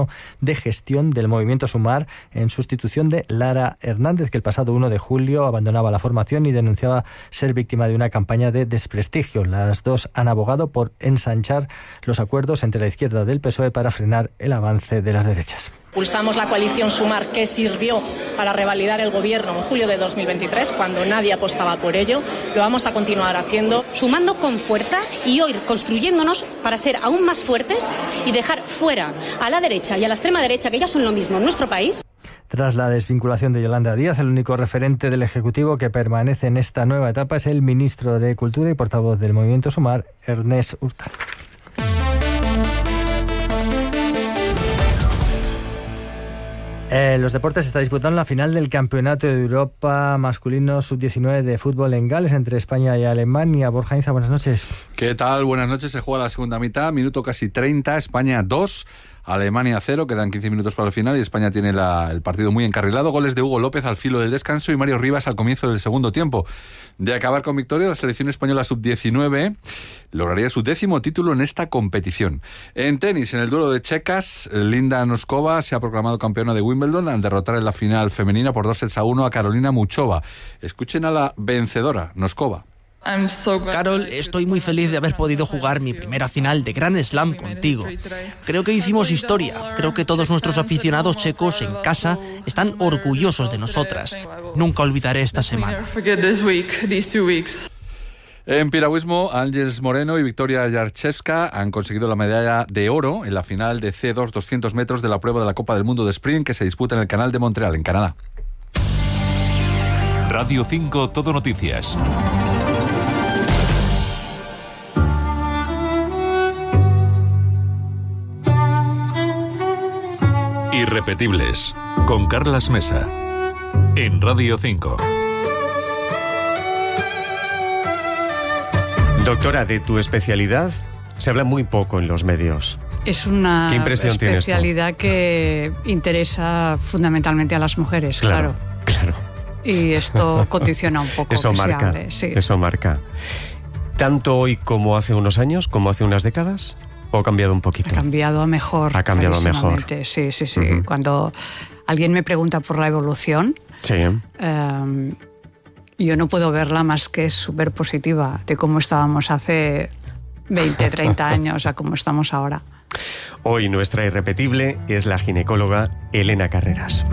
órgano de gestión del movimiento Sumar, en sustitución de Lara Hernández, que el pasado 1 de julio abandonaba la formación y denunciaba ser víctima de una campaña de desprestigio. Las dos han abogado por ensanchar los acuerdos entre la izquierda del PSOE para frenar el avance de las derechas. Pulsamos la coalición Sumar, que sirvió para revalidar el gobierno en julio de 2023, cuando nadie apostaba por ello. Lo vamos a continuar haciendo, sumando con fuerza y hoy construyéndonos para ser aún más fuertes y dejar fuera a la derecha y a la extrema derecha, que ya son lo mismo en nuestro país. Tras la desvinculación de Yolanda Díaz, el único referente del Ejecutivo que permanece en esta nueva etapa es el ministro de Cultura y portavoz del movimiento Sumar, Ernest Hurtado. Los deportes, está disputando la final del Campeonato de Europa masculino sub-19 de fútbol en Gales entre España y Alemania. Borja Inza, buenas noches. ¿Qué tal? Buenas noches. Se juega la segunda mitad, minuto casi 30, España 2, Alemania 0, quedan 15 minutos para el final y España tiene el partido muy encarrilado. Goles de Hugo López al filo del descanso y Mario Rivas al comienzo del segundo tiempo. De acabar con victoria, la selección española sub-19 lograría su 10º título en esta competición. En tenis, en el duelo de checas, Linda Noskova se ha proclamado campeona de Wimbledon al derrotar en la final femenina por 2-1 a Carolina Muchova. Escuchen a la vencedora, Noskova. Carol, estoy muy feliz de haber podido jugar mi primera final de Grand Slam contigo. Creo que hicimos historia. Creo que todos nuestros aficionados checos en casa están orgullosos de nosotras. Nunca olvidaré esta semana. En piragüismo, Ángeles Moreno y Victoria Yarchevska han conseguido la medalla de oro en la final de C2 200 metros de la prueba de la Copa del Mundo de Sprint que se disputa en el Canal de Montreal, en Canadá. Radio 5 Todo Noticias. Irrepetibles, con Carlas Mesa, en Radio 5. Doctora, de tu especialidad se habla muy poco en los medios. Es una especialidad que interesa fundamentalmente a las mujeres, claro. Y esto condiciona un poco eso que marca, se hable. Sí. Eso marca. ¿Tanto hoy como hace unos años, como hace unas décadas? ¿O ha cambiado un poquito? Ha cambiado a mejor. Ha cambiado a mejor. Sí. Uh-huh. Cuando alguien me pregunta por la evolución, yo no puedo verla más que súper positiva de cómo estábamos hace 20, 30 años a cómo estamos ahora. Hoy nuestra irrepetible es la ginecóloga Elena Carreras.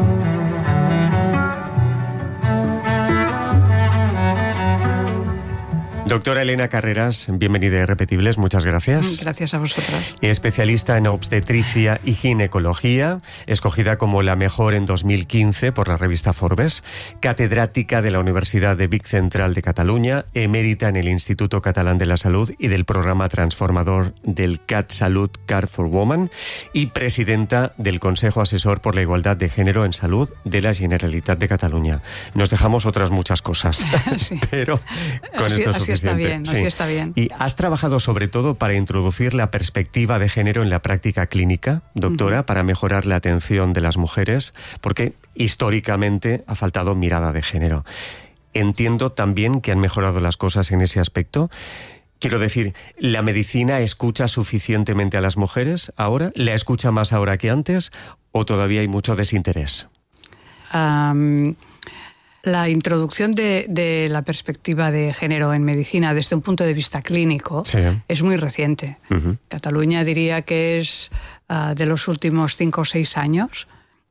Doctora Elena Carreras, bienvenida a Irrepetibles, muchas gracias. Gracias a vosotras. Especialista en obstetricia y ginecología, escogida como la mejor en 2015 por la revista Forbes, catedrática de la Universidad de Vic Central de Cataluña, emérita en el Instituto Catalán de la Salud y del programa transformador del CatSalut Care for Women y presidenta del Consejo Asesor por la Igualdad de Género en Salud de la Generalitat de Cataluña. Nos dejamos otras muchas cosas, sí. Pero con esto es suficiente. Así está bien. Y has trabajado sobre todo para introducir la perspectiva de género en la práctica clínica, doctora, para mejorar la atención de las mujeres, porque históricamente ha faltado mirada de género. Entiendo también que han mejorado las cosas en ese aspecto. Quiero decir, ¿la medicina escucha suficientemente a las mujeres ahora? ¿La escucha más ahora que antes? ¿O todavía hay mucho desinterés? La introducción de la perspectiva de género en medicina desde un punto de vista clínico es muy reciente. Uh-huh. Cataluña diría que es de los últimos 5 o 6 años,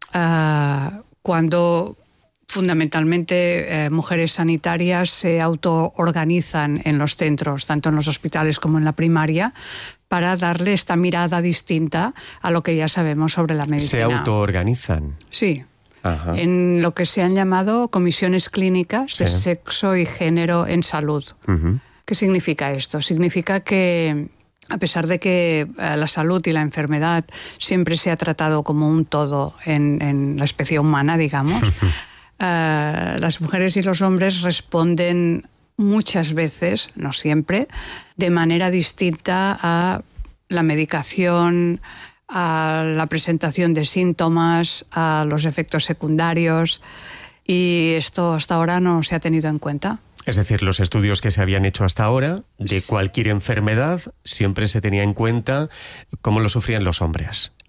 cuando fundamentalmente mujeres sanitarias se autoorganizan en los centros, tanto en los hospitales como en la primaria, para darle esta mirada distinta a lo que ya sabemos sobre la medicina. ¿Se autoorganizan? Sí. Ajá. En lo que se han llamado comisiones clínicas de sexo y género en salud. Uh-huh. ¿Qué significa esto? Significa que, a pesar de que la salud y la enfermedad siempre se ha tratado como un todo en la especie humana, digamos, las mujeres y los hombres responden muchas veces, no siempre, de manera distinta a la medicación, a la presentación de síntomas, a los efectos secundarios, y esto hasta ahora no se ha tenido en cuenta. Es decir, los estudios que se habían hecho hasta ahora de cualquier enfermedad siempre se tenía en cuenta cómo lo sufrían los hombres.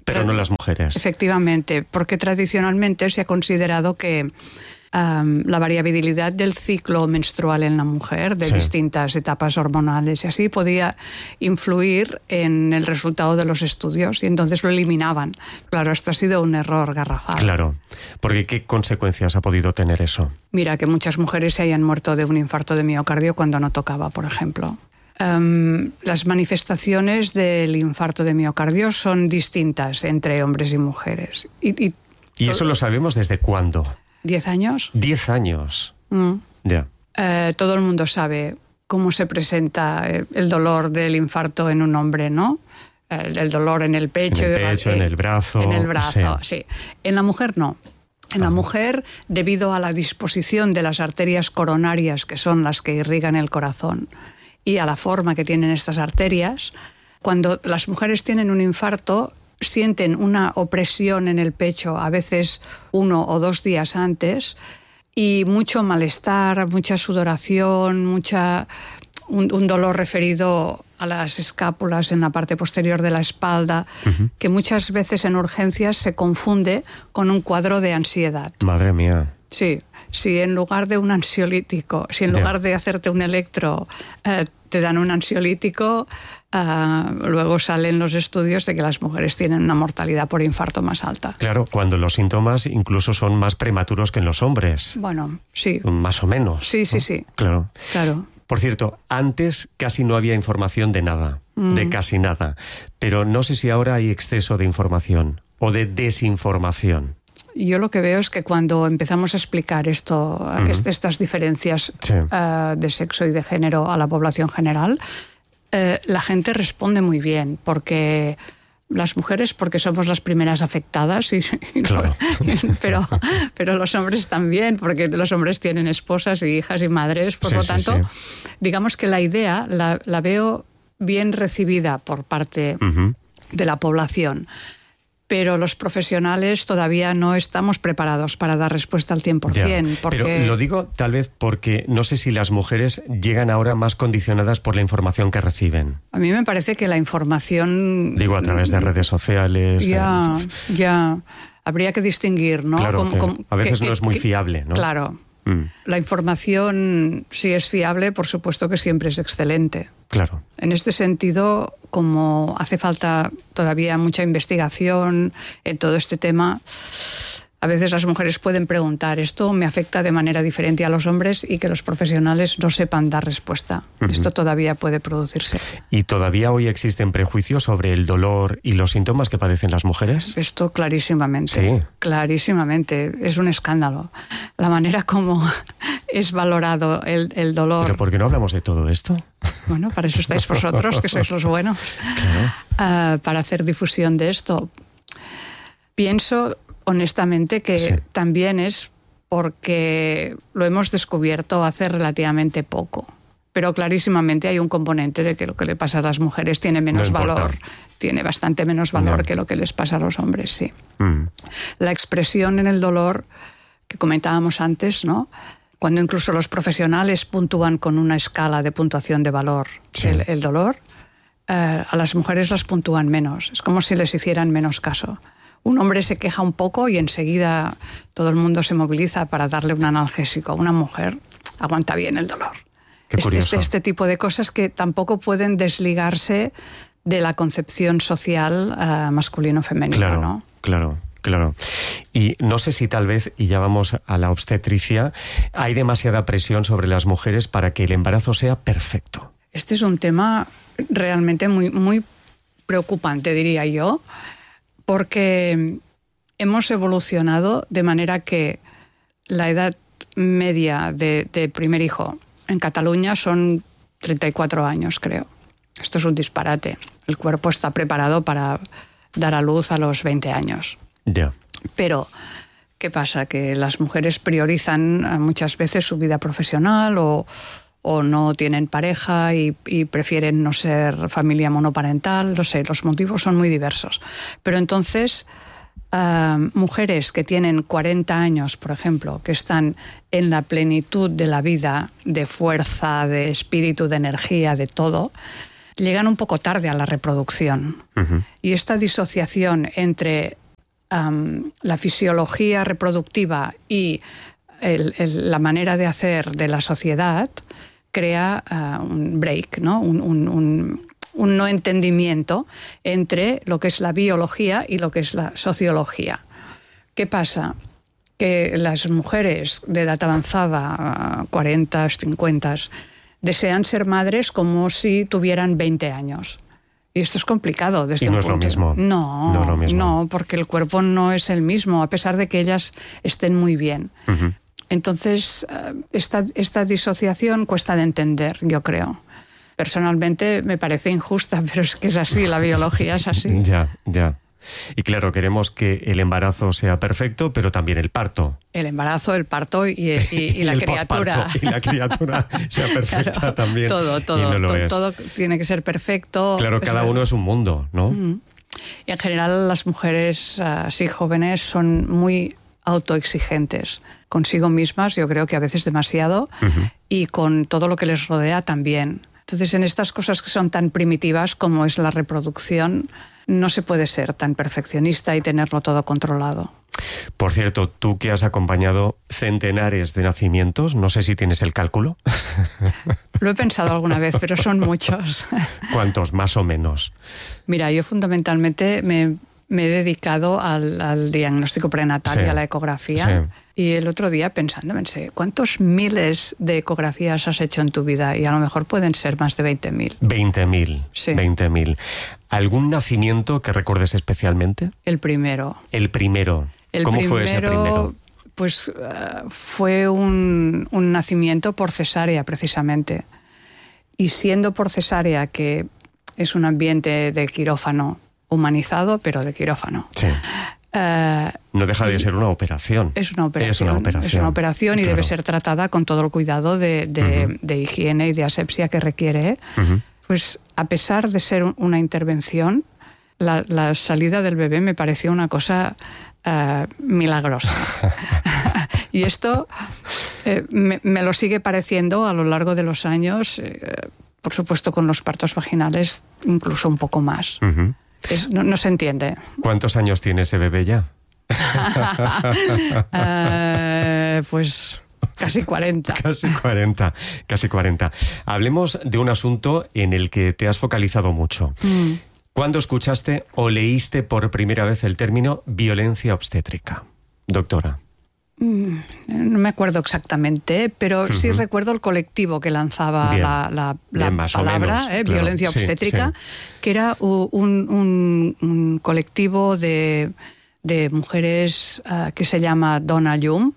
pero no las mujeres. Efectivamente, porque tradicionalmente se ha considerado que la variabilidad del ciclo menstrual en la mujer, de distintas etapas hormonales y así, podía influir en el resultado de los estudios y entonces lo eliminaban. Claro, esto ha sido un error garrafal. Claro, porque ¿qué consecuencias ha podido tener eso? Mira, que muchas mujeres se hayan muerto de un infarto de miocardio cuando no tocaba, por ejemplo. Las manifestaciones del infarto de miocardio son distintas entre hombres y mujeres. ¿Y eso lo sabemos desde cuándo? 10 años. 10 años. Ya. Todo el mundo sabe cómo se presenta el dolor del infarto en un hombre, ¿no? El dolor en el pecho. En el pecho, en el brazo. En el brazo, sí. En la mujer no. En la mujer, debido a la disposición de las arterias coronarias, que son las que irrigan el corazón, y a la forma que tienen estas arterias, cuando las mujeres tienen un infarto, sienten una opresión en el pecho, a veces 1 o 2 días antes, y mucho malestar, mucha sudoración, un dolor referido a las escápulas en la parte posterior de la espalda, que muchas veces en urgencias se confunde con un cuadro de ansiedad. Madre mía. Sí, si en lugar de un ansiolítico, si en lugar de hacerte un electro te dan un ansiolítico, luego salen los estudios de que las mujeres tienen una mortalidad por infarto más alta. Claro, cuando los síntomas incluso son más prematuros que en los hombres. Bueno, sí. Más o menos. Sí, ¿no? sí. Claro. Claro. Por cierto, antes casi no había información de nada, de casi nada. Pero no sé si ahora hay exceso de información o de desinformación. Yo lo que veo es que cuando empezamos a explicar estas diferencias de sexo y de género a la población general, la gente responde muy bien, porque las mujeres porque somos las primeras afectadas, claro. pero los hombres también, porque los hombres tienen esposas y hijas y madres, por lo tanto, digamos que la idea la veo bien recibida por parte de la población. Pero los profesionales todavía no estamos preparados para dar respuesta al 100%. Porque... Pero lo digo tal vez porque no sé si las mujeres llegan ahora más condicionadas por la información que reciben. A mí me parece que la información... Digo, a través de redes sociales... Ya. Habría que distinguir, ¿no? Claro, a veces no es muy fiable, ¿no? Claro. La información, si es fiable, por supuesto que siempre es excelente. Claro. En este sentido, como hace falta todavía mucha investigación en todo este tema, a veces las mujeres pueden preguntar, ¿esto me afecta de manera diferente a los hombres? Y que los profesionales no sepan dar respuesta. Esto todavía puede producirse. ¿Y todavía hoy existen prejuicios sobre el dolor y los síntomas que padecen las mujeres? Esto clarísimamente. Sí. Clarísimamente. Es un escándalo. La manera como es valorado el dolor. ¿Pero por qué no hablamos de todo esto? Bueno, para eso estáis vosotros, que sois los buenos. Claro. Para hacer difusión de esto. Pienso honestamente que también es porque lo hemos descubierto hace relativamente poco. Pero clarísimamente hay un componente de que lo que le pasa a las mujeres tiene menos valor. Tiene bastante menos valor que lo que les pasa a los hombres, sí. La expresión en el dolor que comentábamos antes, ¿no? Cuando incluso los profesionales puntúan con una escala de puntuación de valor el dolor, a las mujeres las puntúan menos. Es como si les hicieran menos caso. Un hombre se queja un poco y enseguida todo el mundo se moviliza para darle un analgésico. Una mujer aguanta bien el dolor. Qué curioso. Este tipo de cosas que tampoco pueden desligarse de la concepción social masculino-femenina, claro, ¿no? Claro. Y no sé si tal vez, y ya vamos a la obstetricia, hay demasiada presión sobre las mujeres para que el embarazo sea perfecto. Este es un tema realmente muy, muy preocupante, diría yo, porque hemos evolucionado de manera que la edad media de primer hijo en Cataluña son 34 años, creo. Esto es un disparate. El cuerpo está preparado para dar a luz a los 20 años. Ya. Pero, ¿qué pasa? Que las mujeres priorizan muchas veces su vida profesional o no tienen pareja y prefieren no ser familia monoparental. No sé, los motivos son muy diversos. Pero entonces, mujeres que tienen 40 años, por ejemplo, que están en la plenitud de la vida, de fuerza, de espíritu, de energía, de todo, llegan un poco tarde a la reproducción. Y esta disociación entre la fisiología reproductiva y la manera de hacer de la sociedad crea un break, ¿no? Un no entendimiento entre lo que es la biología y lo que es la sociología. ¿Qué pasa? Que las mujeres de edad avanzada, 40, 50, desean ser madres como si tuvieran 20 años. Y esto es complicado desde un punto. ¿Y no es lo mismo? No, porque el cuerpo no es el mismo, a pesar de que ellas estén muy bien. Entonces, esta disociación cuesta de entender, yo creo. Personalmente me parece injusta, pero es que es así, la biología es así. Ya. Y claro, queremos que el embarazo sea perfecto, pero también el parto. El embarazo, el parto y la criatura. Y la criatura sea perfecta, claro, también. Todo tiene que ser perfecto. Claro, cada uno es un mundo, ¿no? Y en general las mujeres así jóvenes son muy autoexigentes consigo mismas, yo creo que a veces demasiado, y con todo lo que les rodea también. Entonces, en estas cosas que son tan primitivas como es la reproducción, no se puede ser tan perfeccionista y tenerlo todo controlado. Por cierto, tú que has acompañado centenares de nacimientos, no sé si tienes el cálculo. Lo he pensado alguna vez, pero son muchos. ¿Cuántos, más o menos? Mira, yo fundamentalmente me he dedicado al diagnóstico prenatal y a la ecografía. Sí. Y el otro día pensé, ¿cuántos miles de ecografías has hecho en tu vida? Y a lo mejor pueden ser más de 20.000. 20.000. Sí. 20.000. ¿Algún nacimiento que recuerdes especialmente? El primero. ¿Cómo fue ese primero? Pues fue un nacimiento por cesárea, precisamente. Y siendo por cesárea, que es un ambiente de quirófano, humanizado, pero de quirófano. Sí. No deja de ser una operación. Es una operación y claro, debe ser tratada con todo el cuidado de higiene y de asepsia que requiere. Pues a pesar de ser una intervención, la salida del bebé me pareció una cosa milagrosa. Y esto me lo sigue pareciendo a lo largo de los años, por supuesto con los partos vaginales incluso un poco más. No se entiende. ¿Cuántos años tiene ese bebé ya? Pues casi 40. Casi 40. Hablemos de un asunto en el que te has focalizado mucho. ¿Cuándo escuchaste o leíste por primera vez el término violencia obstétrica, doctora? No me acuerdo exactamente, pero sí recuerdo el colectivo que lanzaba la palabra, claro, violencia obstétrica, que era un colectivo de mujeres que se llama Dona Llum,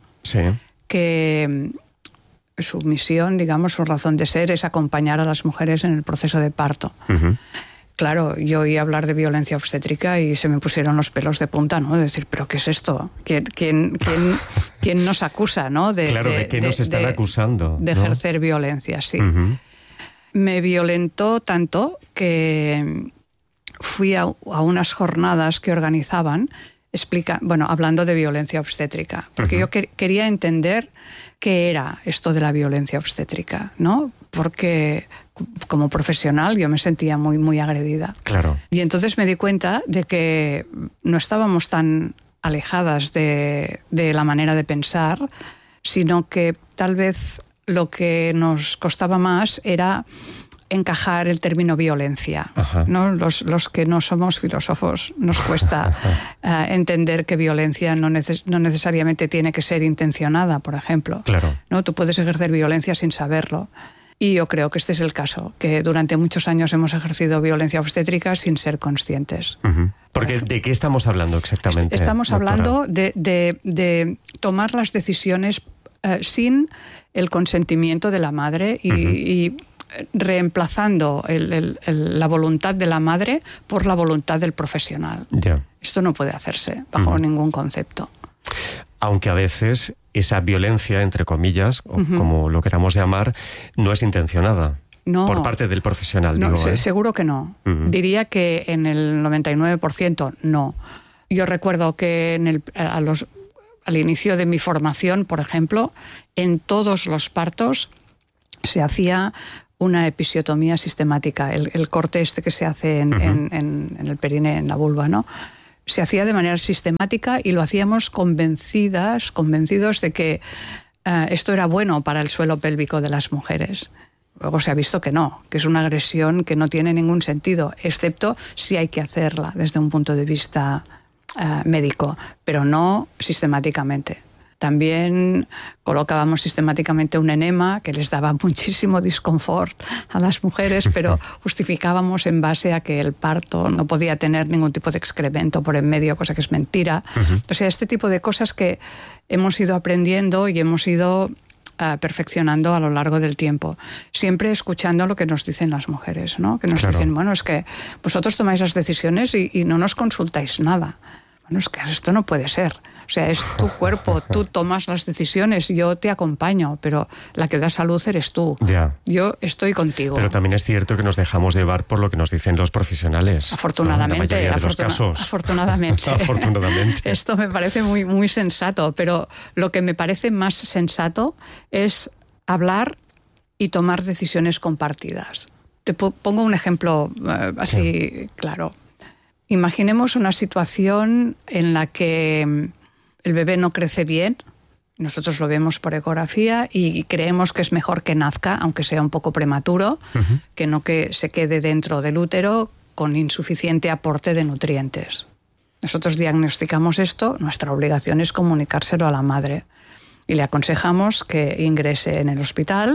que su misión, digamos, su razón de ser es acompañar a las mujeres en el proceso de parto. Claro, yo oí hablar de violencia obstétrica y se me pusieron los pelos de punta, ¿no? De decir, ¿pero qué es esto? ¿Quién nos acusa, ¿no? ¿De qué nos están acusando? De ejercer violencia, sí. Me violentó tanto que fui a unas jornadas que organizaban hablando de violencia obstétrica, porque yo quería entender qué era esto de la violencia obstétrica, ¿no? Porque como profesional yo me sentía muy, muy agredida. Claro. Y entonces me di cuenta de que no estábamos tan alejadas de la manera de pensar, sino que tal vez lo que nos costaba más era encajar el término violencia, ¿no? Los que no somos filósofos nos cuesta entender que violencia no necesariamente tiene que ser intencionada, por ejemplo. Claro. ¿No? Tú puedes ejercer violencia sin saberlo. Y yo creo que este es el caso, que durante muchos años hemos ejercido violencia obstétrica sin ser conscientes. Porque ¿de qué estamos hablando exactamente? Estamos hablando de tomar las decisiones sin el consentimiento de la madre y reemplazando la voluntad de la madre por la voluntad del profesional. Esto no puede hacerse bajo ningún concepto. Aunque a veces esa violencia, entre comillas, o como lo queramos llamar, no es intencionada. No, por parte del profesional, digo. Seguro que no. Diría que en el 99% no. Yo recuerdo que al inicio de mi formación, por ejemplo, en todos los partos se hacía una episiotomía sistemática, el corte este que se hace en el perine, en la vulva, ¿no? Se hacía de manera sistemática y lo hacíamos convencidos de que esto era bueno para el suelo pélvico de las mujeres. Luego se ha visto que no, que es una agresión que no tiene ningún sentido, excepto si hay que hacerla desde un punto de vista médico, pero no sistemáticamente. También colocábamos sistemáticamente un enema que les daba muchísimo disconfort a las mujeres, pero justificábamos en base a que el parto no podía tener ningún tipo de excremento por en medio, cosa que es mentira. O sea, este tipo de cosas que hemos ido aprendiendo y hemos ido perfeccionando a lo largo del tiempo, siempre escuchando lo que nos dicen las mujeres, ¿no? Que nos dicen, bueno, es que vosotros tomáis las decisiones y no nos consultáis nada. Bueno, es que esto no puede ser. O sea, es tu cuerpo, tú tomas las decisiones, yo te acompaño, pero la que da salud eres tú. Ya. Yo estoy contigo. Pero también es cierto que nos dejamos llevar por lo que nos dicen los profesionales. Afortunadamente. ¿No? En la mayoría de los casos. Afortunadamente. Afortunadamente. Esto me parece muy, muy sensato, pero lo que me parece más sensato es hablar y tomar decisiones compartidas. Te pongo un ejemplo así claro. Imaginemos una situación en la que el bebé no crece bien, nosotros lo vemos por ecografía y creemos que es mejor que nazca, aunque sea un poco prematuro, que no que se quede dentro del útero con insuficiente aporte de nutrientes. Nosotros diagnosticamos esto, nuestra obligación es comunicárselo a la madre y le aconsejamos que ingrese en el hospital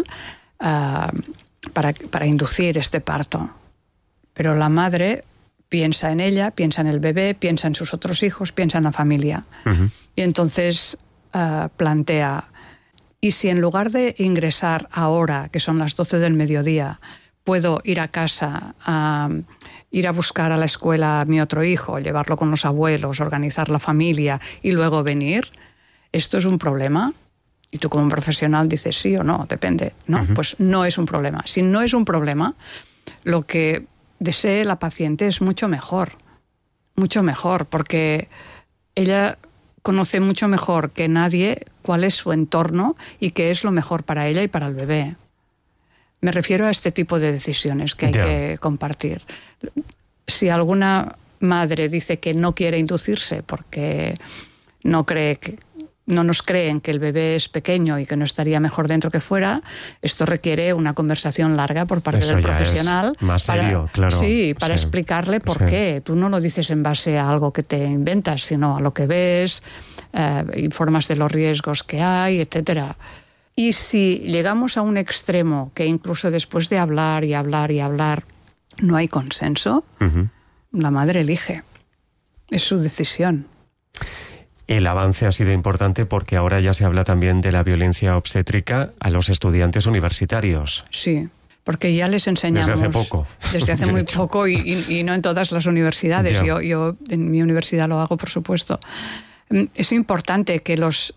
para inducir este parto. Pero la madre piensa en ella, piensa en el bebé, piensa en sus otros hijos, piensa en la familia. Y entonces plantea, ¿y si en lugar de ingresar ahora, que son las 12 del mediodía, puedo ir a casa, ir a buscar a la escuela a mi otro hijo, llevarlo con los abuelos, organizar la familia y luego venir? ¿Esto es un problema? Y tú como profesional dices sí o no, depende. No, pues no es un problema. Si no es un problema, lo que desee la paciente es mucho mejor, porque ella conoce mucho mejor que nadie cuál es su entorno y qué es lo mejor para ella y para el bebé. Me refiero a este tipo de decisiones que hay que compartir. Si alguna madre dice que no quiere inducirse porque no nos creen que el bebé es pequeño y que no estaría mejor dentro que fuera, esto requiere una conversación larga por parte del profesional. Más serio, claro. Sí, para explicarle por qué. Tú no lo dices en base a algo que te inventas, sino a lo que ves, informas de los riesgos que hay, etcétera. Y si llegamos a un extremo que incluso después de hablar y hablar y hablar no hay consenso, la madre elige. Es su decisión. El avance ha sido importante porque ahora ya se habla también de la violencia obstétrica a los estudiantes universitarios. Sí, porque ya les enseñamos... Desde hace poco. Desde hace muy poco y no en todas las universidades. Yo en mi universidad lo hago, por supuesto. Es importante que los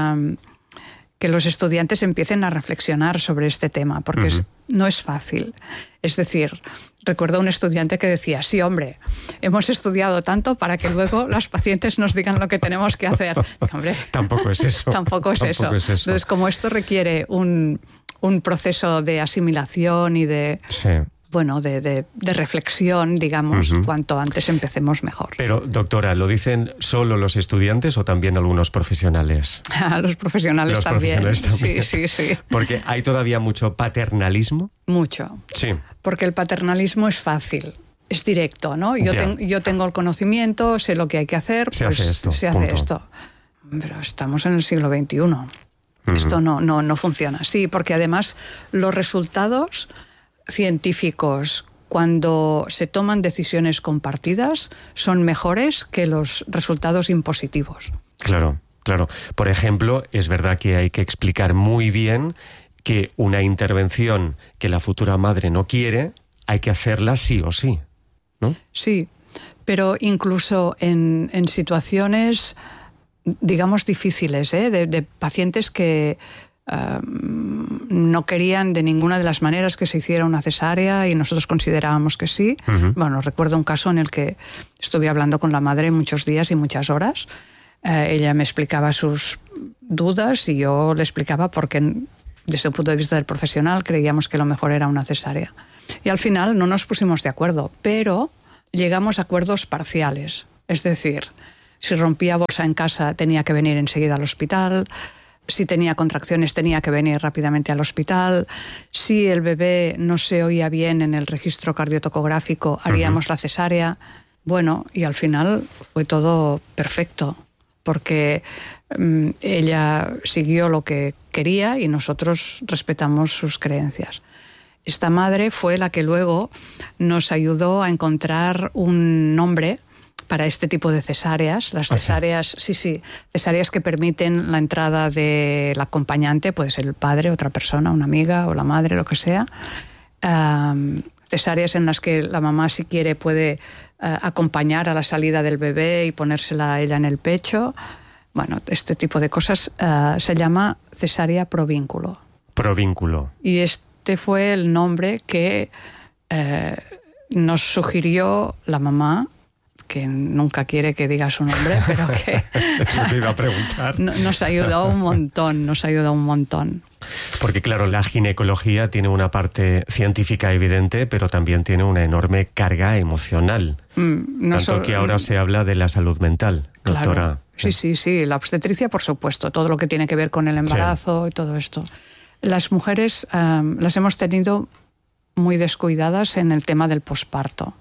estudiantes empiecen a reflexionar sobre este tema, porque no es fácil. Es decir, recuerdo un estudiante que decía, sí, hombre, hemos estudiado tanto para que luego las pacientes nos digan lo que tenemos que hacer. Hombre, tampoco es eso. Tampoco es eso. Entonces, como esto requiere un proceso de asimilación y de... Sí. Bueno, de reflexión, digamos, cuanto antes empecemos mejor. Pero, doctora, ¿lo dicen solo los estudiantes o también algunos profesionales? Los profesionales también. Sí. Porque hay todavía mucho paternalismo. Mucho. Sí. Porque el paternalismo es fácil, es directo, ¿no? Yo tengo el conocimiento, sé lo que hay que hacer, se hace esto. Pero estamos en el siglo XXI. Esto no funciona. Sí, porque además los resultados científicos, cuando se toman decisiones compartidas, son mejores que los resultados impositivos. Claro. Por ejemplo, es verdad que hay que explicar muy bien que una intervención que la futura madre no quiere, hay que hacerla sí o sí, ¿no? Sí, pero incluso en situaciones, digamos, difíciles, de pacientes que no querían de ninguna de las maneras que se hiciera una cesárea y nosotros considerábamos que sí. Bueno, recuerdo un caso en el que estuve hablando con la madre muchos días y muchas horas. Ella me explicaba sus dudas y yo le explicaba por qué desde el punto de vista del profesional, creíamos que lo mejor era una cesárea. Y al final no nos pusimos de acuerdo, pero llegamos a acuerdos parciales. Es decir, si rompía bolsa en casa tenía que venir enseguida al hospital, si tenía contracciones tenía que venir rápidamente al hospital, si el bebé no se oía bien en el registro cardiotocográfico haríamos la cesárea. Bueno, y al final fue todo perfecto, porque ella siguió lo que quería y nosotros respetamos sus creencias. Esta madre fue la que luego nos ayudó a encontrar un nombre para este tipo de cesáreas. Las cesáreas, cesáreas que permiten la entrada del acompañante, puede ser el padre, otra persona, una amiga o la madre, lo que sea. Cesáreas en las que la mamá, si quiere, puede acompañar a la salida del bebé y ponérsela ella en el pecho. Bueno, este tipo de cosas se llama cesárea provínculo. Provínculo. Y este fue el nombre que nos sugirió la mamá, que nunca quiere que diga su nombre, pero que Eso te iba a preguntar. nos ayudó un montón. Porque claro, la ginecología tiene una parte científica evidente, pero también tiene una enorme carga emocional. Tanto que ahora se habla de la salud mental, doctora. Claro. Sí, la obstetricia, por supuesto, todo lo que tiene que ver con el embarazo y todo esto. Las mujeres las hemos tenido muy descuidadas en el tema del posparto.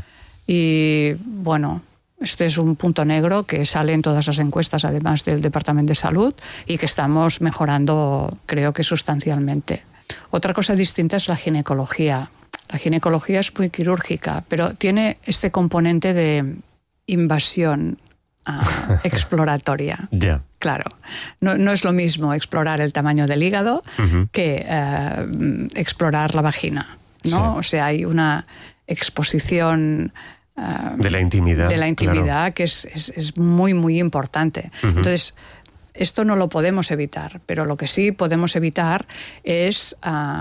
Y bueno, este es un punto negro que sale en todas las encuestas, además del Departamento de Salud, y que estamos mejorando, creo que sustancialmente. Otra cosa distinta es la ginecología. La ginecología es muy quirúrgica, pero tiene este componente de invasión exploratoria. Claro, no es lo mismo explorar el tamaño del hígado que explorar la vagina, ¿no? O sea, hay una exposición de la intimidad, claro, que es muy, muy importante. Entonces, esto no lo podemos evitar, pero lo que sí podemos evitar es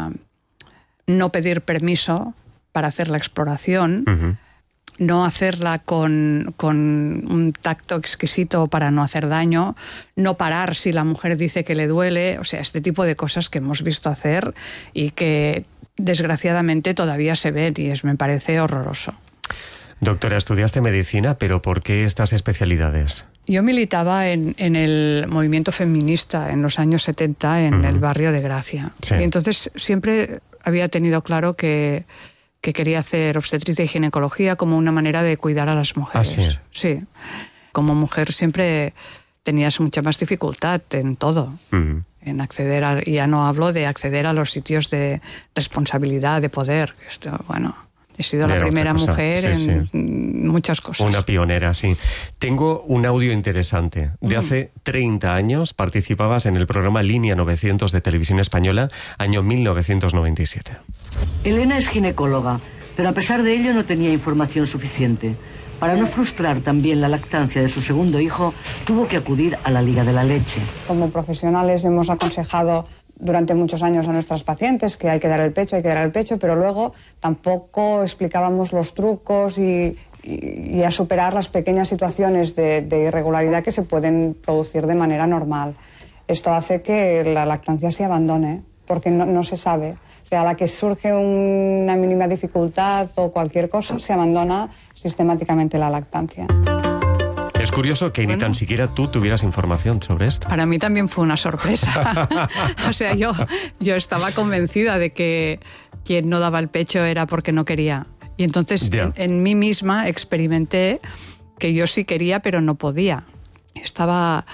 no pedir permiso para hacer la exploración, no hacerla con un tacto exquisito para no hacer daño, no parar si la mujer dice que le duele, o sea, este tipo de cosas que hemos visto hacer y que desgraciadamente todavía se ven y me parece horroroso. Doctora, estudiaste medicina, pero ¿por qué estas especialidades? Yo militaba en el movimiento feminista en los años 70 en el barrio de Gracia. Sí. Y entonces siempre había tenido claro que quería hacer obstetricia y ginecología como una manera de cuidar a las mujeres. ¿Ah, sí? Sí. Como mujer siempre tenías mucha más dificultad en todo. En acceder y ya no hablo de acceder a los sitios de responsabilidad, de poder. Esto, bueno, he sido la primera mujer en muchas cosas. Una pionera, sí. Tengo un audio interesante. De hace 30 años participabas en el programa Línea 900 de Televisión Española, año 1997. Elena es ginecóloga, pero a pesar de ello no tenía información suficiente. Para no frustrar también la lactancia de su segundo hijo, tuvo que acudir a la Liga de la Leche. Como profesionales hemos aconsejado durante muchos años a nuestras pacientes que hay que dar el pecho, pero luego tampoco explicábamos los trucos y a superar las pequeñas situaciones de irregularidad que se pueden producir de manera normal. Esto hace que la lactancia se abandone, porque no se sabe. O sea, a la que surge una mínima dificultad o cualquier cosa, se abandona sistemáticamente la lactancia. Es curioso que ni tan siquiera tú tuvieras información sobre esto. Para mí también fue una sorpresa. O sea, yo estaba convencida de que quien no daba el pecho era porque no quería. Y entonces en mí misma experimenté que yo sí quería, pero no podía. Estaba...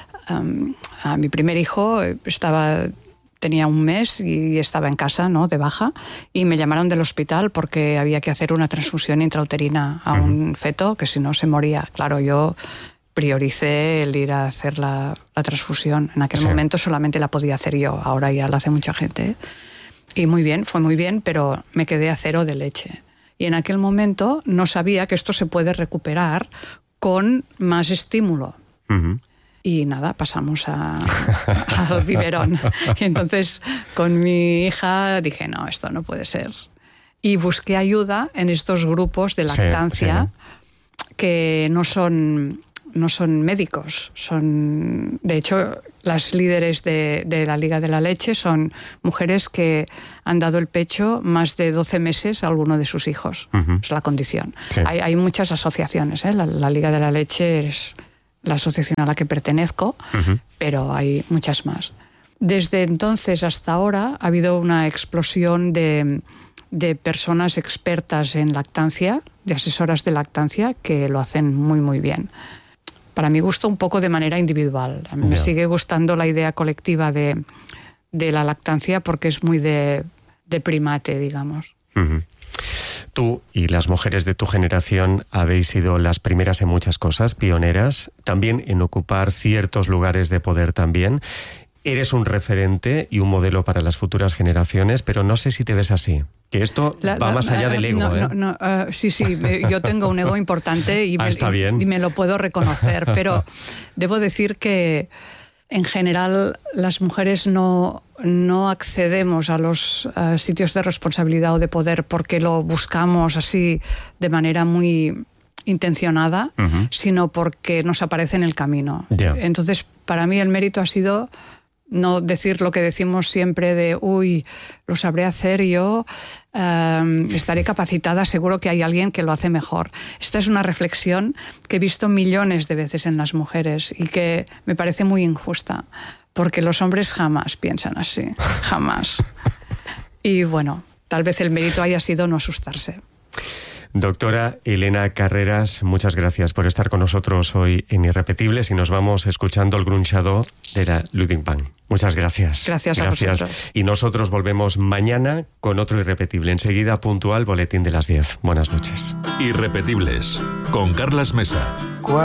a mi primer hijo tenía un mes y estaba en casa, ¿no?, de baja, y me llamaron del hospital porque había que hacer una transfusión intrauterina a un feto, que si no se moría. Claro, yo prioricé el ir a hacer la transfusión. En aquel momento solamente la podía hacer yo, ahora ya la hace mucha gente. Y muy bien, fue muy bien, pero me quedé a 0 de leche. Y en aquel momento no sabía que esto se puede recuperar con más estímulo. Y nada, pasamos al biberón. Y entonces con mi hija dije, no, esto no puede ser. Y busqué ayuda en estos grupos de lactancia que no son no son médicos, de hecho, las líderes de la Liga de la Leche son mujeres que han dado el pecho más de 12 meses a alguno de sus hijos. Es la condición. Sí. Hay muchas asociaciones, ¿eh? La Liga de la Leche es la asociación a la que pertenezco, pero hay muchas más. Desde entonces hasta ahora ha habido una explosión de personas expertas en lactancia, de asesoras de lactancia, que lo hacen muy, muy bien. Para mi gusto, un poco de manera individual. A mí me sigue gustando la idea colectiva de la lactancia porque es muy de primate, digamos. Tú y las mujeres de tu generación habéis sido las primeras en muchas cosas, pioneras, también en ocupar ciertos lugares de poder también. Eres un referente y un modelo para las futuras generaciones, pero no sé si te ves así. Que esto va más allá del ego. Sí, yo tengo un ego importante y me lo puedo reconocer, pero debo decir que en general las mujeres no accedemos a los sitios de responsabilidad o de poder porque lo buscamos así de manera muy intencionada, sino porque nos aparece en el camino. Entonces, para mí el mérito ha sido no decir lo que decimos siempre de lo sabré hacer yo, estaré capacitada, seguro que hay alguien que lo hace mejor. Esta es una reflexión que he visto millones de veces en las mujeres y que me parece muy injusta, porque los hombres jamás piensan así, jamás. Y bueno, tal vez el mérito haya sido no asustarse. Doctora Elena Carreras, muchas gracias por estar con nosotros hoy en Irrepetibles y nos vamos escuchando el Grunchado de la Ludwig Band. Muchas gracias. Gracias a vosotros. Y nosotros volvemos mañana con otro Irrepetible. Enseguida puntual, boletín de las 10. Buenas noches. Irrepetibles, con Carlas Mesa.